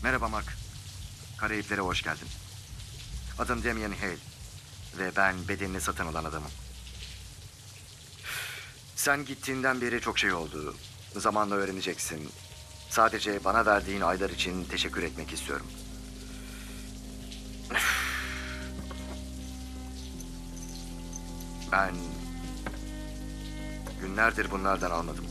Merhaba Mark. Karayiplere hoş geldin. Adım Damien Hale. Ve ben bedenini satın alan adamım. Sen gittiğinden beri çok şey oldu. Zamanla öğreneceksin. Sadece bana verdiğin aylar için teşekkür etmek istiyorum. Ben günlerdir bunlardan almadım.